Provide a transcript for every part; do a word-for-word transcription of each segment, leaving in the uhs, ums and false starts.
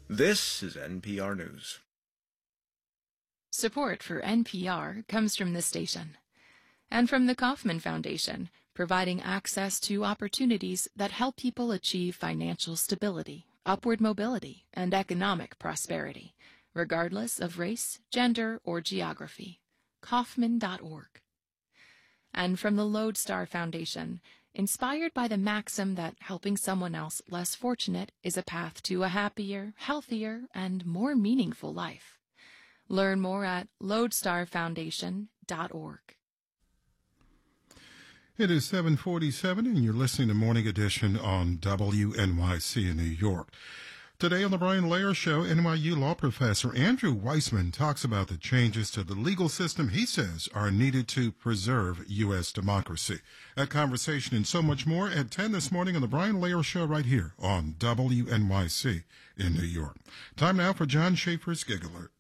This is N P R News. Support for N P R comes from this station and from the Kauffman Foundation, providing access to opportunities that help people achieve financial stability, upward mobility, and economic prosperity, regardless of race, gender, or geography. Kauffman dot org. And from the Lodestar Foundation, inspired by the maxim that helping someone else less fortunate is a path to a happier, healthier, and more meaningful life. Learn more at lodestar foundation dot org. It is seven forty-seven, and you're listening to Morning Edition on W N Y C in New York. Today on the Brian Lehrer Show, N Y U law professor Andrew Weissman talks about the changes to the legal system he says are needed to preserve U S democracy. That conversation and so much more at ten this morning on the Brian Lehrer Show right here on W N Y C in New York. Time now for John Schaefer's Gig Alert.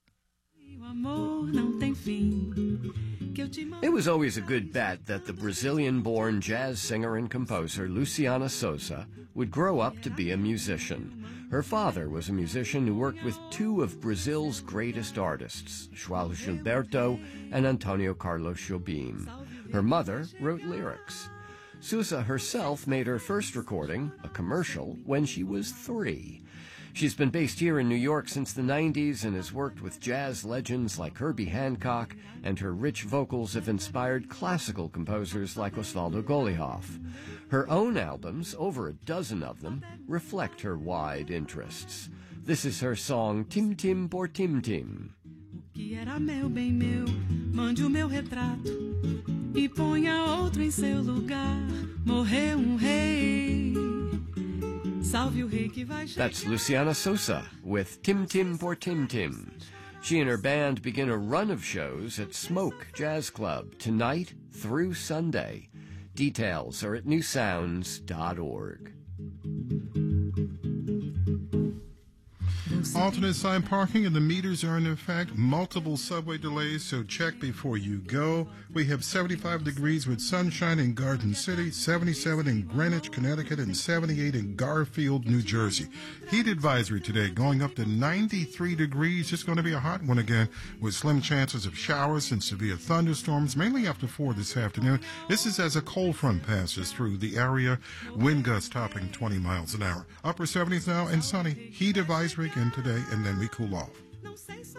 It was always a good bet that the Brazilian-born jazz singer and composer Luciana Souza would grow up to be a musician. Her father was a musician who worked with two of Brazil's greatest artists, João Gilberto and Antonio Carlos Jobim. Her mother wrote lyrics. Souza herself made her first recording, a commercial, when she was three. She's been based here in New York since the nineties and has worked with jazz legends like Herbie Hancock, and her rich vocals have inspired classical composers like Osvaldo Golijov. Her own albums, over a dozen of them, reflect her wide interests. This is her song Tim Tim por Tim Tim. Que era meu, bem meu, mande o meu retrato e ponha outro em seu lugar. Morreu um rei. That's Luciana Souza with Tim Tim por Tim Tim. She and her band begin a run of shows at Smoke Jazz Club tonight through Sunday. Details are at new sounds dot org. Alternate side parking and the meters are in effect. Multiple subway delays, so check before you go. We have seventy-five degrees with sunshine in Garden City, seventy-seven in Greenwich, Connecticut, and seventy-eight in Garfield, New Jersey. Heat advisory today going up to ninety-three degrees. It's going to be a hot one again with slim chances of showers and severe thunderstorms, mainly after four this afternoon. This is as a cold front passes through the area. Wind gusts topping twenty miles an hour. Upper seventies now and sunny. Heat advisory again today, and then we cool off.